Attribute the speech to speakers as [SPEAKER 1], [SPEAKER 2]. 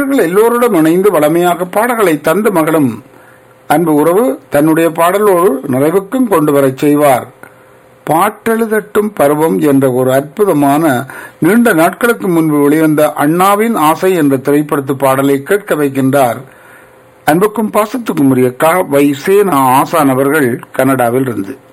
[SPEAKER 1] நேயர்கள் எல்லோருடன் இணைந்து வளமையாக பாடல்களை தந்து மகளும் அன்பு உறவு தன்னுடைய பாடலோடு நிறைவுக்கும் கொண்டு வரச் செய்வார். பாட்டெழுதட்டும் பருவம் என்ற ஒரு அற்புதமான நீண்ட நாட்களுக்கு முன்பு வெளிவந்த அண்ணாவின் ஆசை என்ற திரைப்படத்து பாடலை கேட்க வைக்கின்றார். அன்புக்கும் பாசத்துக்கும் உரிய க. வை. சேனா ஆசான் அவர்கள் கனடாவில் இருந்து.